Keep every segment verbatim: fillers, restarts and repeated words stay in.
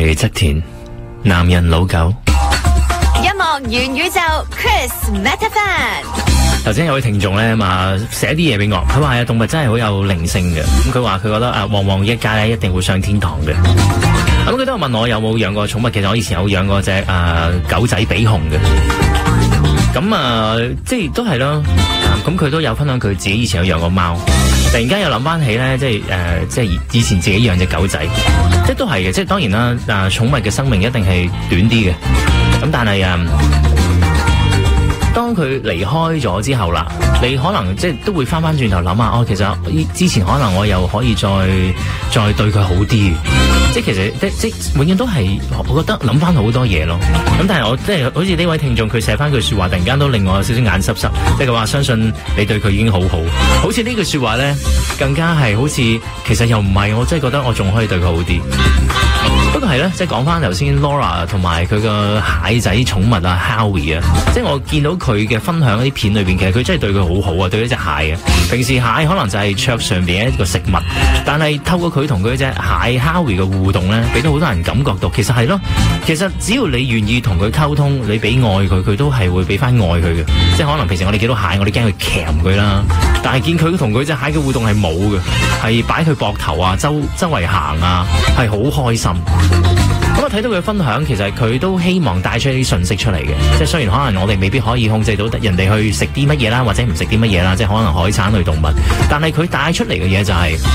係側田，男人老狗。 音樂元宇宙 Chris Metafan。 頭先有位聽眾咧嘛寫啲嘢俾我，佢話啊動物真係好有靈性嘅，咁佢話佢覺得啊旺旺一家咧一定會上天堂嘅。咁佢都有問我有冇養過寵物，其實我以前有養過隻誒、呃、狗仔比熊嘅。咁啊、呃、即係都係咯，咁、呃、佢都有分享佢自己以前有養過貓，突然間又諗翻起咧，即係誒、呃、即係以前自己養隻狗仔，即係都係嘅，即係當然啦，誒、呃、寵物嘅生命一定係短啲嘅，咁但係啊。呃當佢離開咗之後啦，你可能即係都會翻翻轉頭諗下，哦，其實之前可能我又可以再再對佢好啲，即係其實即即永遠都係我覺得諗翻好多嘢咯。咁但係我即係好似呢位聽眾佢寫翻句說話，突然間都令我有少少眼濕濕，即係佢話相信你對佢已經好好，好似呢句說話咧，更加係好似其實又唔係，我真係覺得我仲可以對佢好啲。不過係咧，即係講翻頭先 Laura 同埋佢個蟹仔寵物啊 Howie 啊，即係我見到佢嘅分享嗰啲片裏邊，其實佢真係對佢好好啊，對呢隻蟹啊。平時蟹可能就係桌上邊一個食物，但係透過佢同佢隻蟹 Howie 嘅互動咧，俾到好多人感覺到，其實係咯，其實只要你願意同佢溝通，你俾愛佢，佢都係會俾翻愛佢嘅。即係可能平時我哋見到蟹，我哋驚佢鉗佢啦，但係見佢同佢隻蟹嘅互動係冇嘅，係擺佢膊頭啊，周周圍行啊，係好開心。咁我睇到佢分享，其實佢都希望帶出一啲信息出嚟嘅，即係雖然可能我哋未必可以控制到人哋去食啲乜嘢啦，或者唔食啲乜嘢啦，即係可能海產類動物，但係佢帶出嚟嘅嘢就係、是，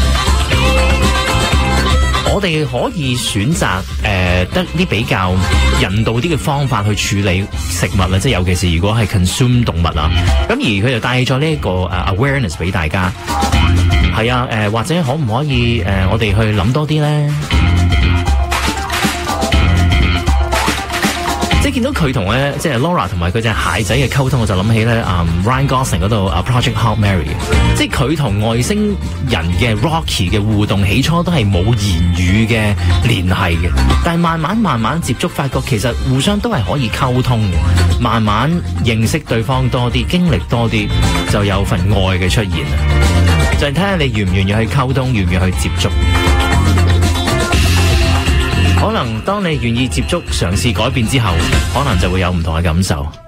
我哋可以選擇誒、呃、得啲比較人道啲嘅方法去處理食物啦，即係尤其是如果係 consume 動物啊，咁而佢就帶咗呢一個誒 awareness 俾大家，係啊，誒、呃、或者可唔可以誒、呃、我哋去諗多啲咧？即係見到佢同咧，即係 Laura 同埋佢隻蟹仔嘅溝通，我就諗起咧，啊、um, Ryan Gosling 嗰度啊 Project Hail Mary， 即係佢同外星人嘅 Rocky 嘅互動，起初都係冇言語嘅聯繫嘅，但係慢慢慢慢接觸，發覺其實互相都係可以溝通嘅，慢慢認識對方多啲，經歷多啲，就有份愛嘅出現啦。就係睇下你願唔願意去溝通，願唔願意去接觸。可能當你願意接觸、嘗試改變之後，可能就會有唔同嘅感受。